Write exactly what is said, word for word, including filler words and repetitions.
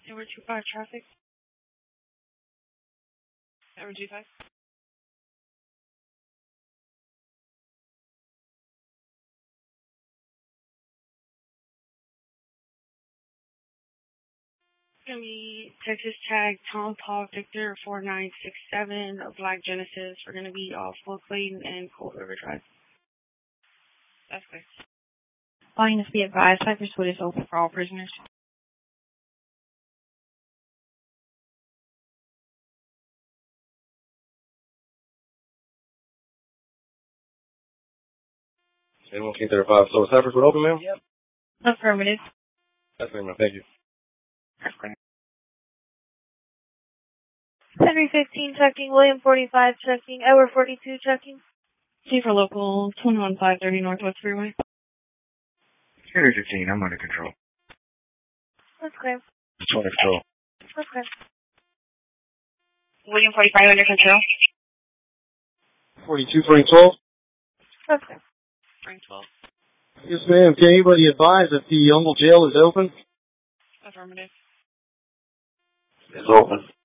Number two five traffic. Number two five. It's gonna be Texas tag Tom Paul Victor four nine six seven, a black Genesis. We're gonna be off Will Clayton and Cold River Drive. That's clear. Volume is be advised, Cypress Wood is open for all prisoners. Anyone King thirty-five, so Cypress Wood open, ma'am? Yep. Affirmative. That's clear, ma'am. Thank you. That's clear. Henry fifteen checking, William forty-five checking, Edward forty-two checking. C for local twenty-one five thirty Northwest Freeway. Henry fifteen, I'm under control. That's clear. It's under control. That's clear. William forty-five under control. forty-two, twenty twelve. That's clear. Spring twelve. Yes, ma'am. Can anybody advise if the Humble Jail is open? Affirmative. It's open.